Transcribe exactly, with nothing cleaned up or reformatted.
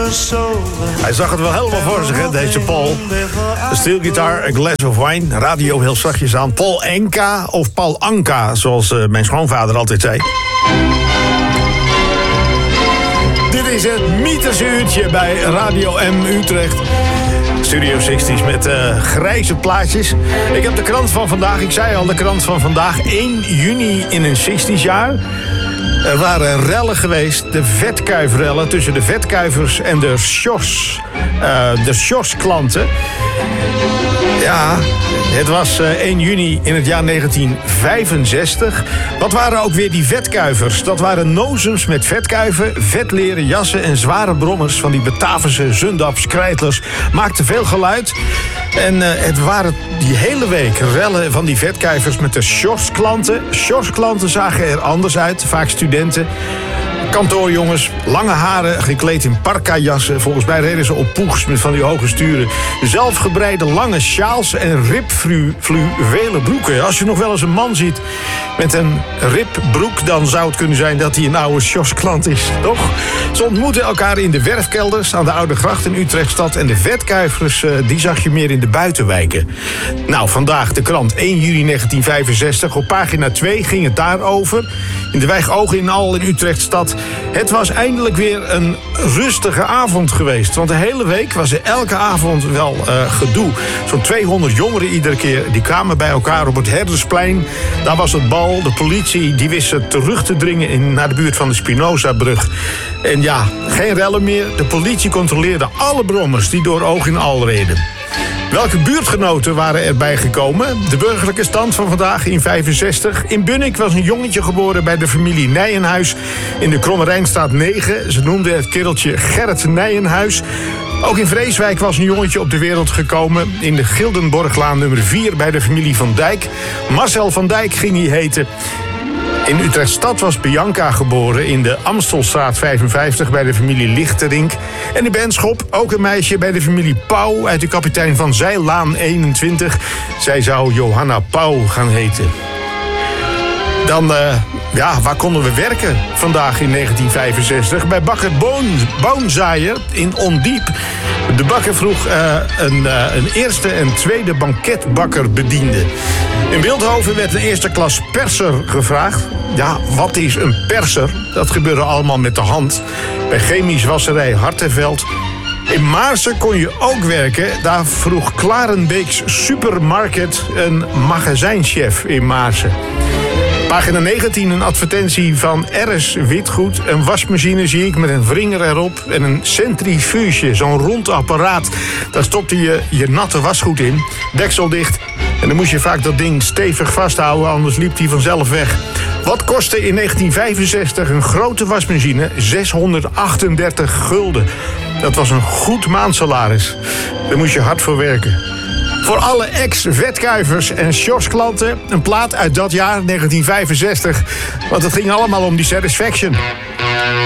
Hij zag het wel helemaal voor zich, hè, deze Paul. De steelgitaar, a glass of wine, radio heel zachtjes aan. Paul Enka of Paul Anka, zoals uh, mijn schoonvader altijd zei. Dit is het Mythische Uurtje bij Radio M Utrecht. Studio zestig met uh, grijze plaatjes. Ik heb de krant van vandaag, ik zei al, de krant van vandaag. één juni in een zestig jaar. Er waren rellen geweest, de vetkuifrellen tussen de vetkuivers en de sjors. Uh, de sjorsklanten. Ja, het was uh, één juni in het jaar negentien vijfenzestig. Wat waren ook weer die vetkuivers? Dat waren nozems met vetkuiven, vetleren jassen en zware brommers van die Batavense Zundaps krijtlers. Maakten veel geluid. En uh, het waren die hele week rellen van die vetkuivers met de sjosklanten. Sjosklanten zagen er anders uit, vaak studenten. Kantoorjongens, lange haren, gekleed in parka-jassen. Volgens mij reden ze op poegs met van die hoge sturen. Zelfgebreide lange sjaals en ribfluwelen broeken. Als je nog wel eens een man ziet met een ribbroek, dan zou het kunnen zijn dat hij een oude sjosklant is, toch? Ze ontmoeten elkaar in de werfkelders aan de Oude Gracht in Utrechtstad. En de vetkuivers, die zag je meer in de buitenwijken. Nou, vandaag de krant één juli negentien vijfenzestig. Op pagina twee ging het daarover. In de wijk Ogen in Al in Utrechtstad. Het was eindelijk weer een rustige avond geweest. Want de hele week was er elke avond wel uh, gedoe. Zo'n tweehonderd jongeren iedere keer. Die kwamen bij elkaar op het Herdersplein. Daar was het bal. De politie die wist ze terug te dringen in, naar de buurt van de Spinozabrug. En ja, geen rellen meer. De politie controleerde alle brommers die door Ogen in Al reden. Welke buurtgenoten waren erbij gekomen? De burgerlijke stand van vandaag in vijfenzestig. In Bunnik was een jongetje geboren bij de familie Nijenhuis. In de Kromme Rijnstraat negen. Ze noemden het kereltje Gerrit Nijenhuis. Ook in Vreeswijk was een jongetje op de wereld gekomen. In de Gildenborglaan nummer vier bij de familie Van Dijk. Marcel van Dijk ging hij heten. In Utrechtstad was Bianca geboren in de Amstelstraat vijfenvijftig bij de familie Lichterink. En in Benschop ook een meisje bij de familie Pauw uit de kapitein van Zijlaan eenentwintig. Zij zou Johanna Pauw gaan heten. Dan, uh, ja, waar konden we werken vandaag in negentien vijfenzestig? Bij bakker Boon, Boonzaaier in Ondiep. De bakker vroeg uh, een, uh, een eerste en tweede banketbakker bediende. In Beeldhoven werd een eerste klas perser gevraagd. Ja, wat is een perser? Dat gebeurde allemaal met de hand. Bij chemisch wasserij Hartenveld. In Maarsen kon je ook werken. Daar vroeg Klarenbeeks Supermarket een magazijnchef in Maarsen. Pagina negentien, een advertentie van R S Witgoed. Een wasmachine zie ik met een wringer erop en een centrifuge, zo'n rond apparaat. Daar stopte je je natte wasgoed in, deksel dicht. En dan moest je vaak dat ding stevig vasthouden, anders liep die vanzelf weg. Wat kostte in negentien vijfenzestig een grote wasmachine? zeshonderdachtendertig gulden. Dat was een goed maandsalaris. Daar moest je hard voor werken. Voor alle ex-vetkuivers en sjosklanten een plaat uit dat jaar negentien vijfenzestig. Want het ging allemaal om die Satisfaction.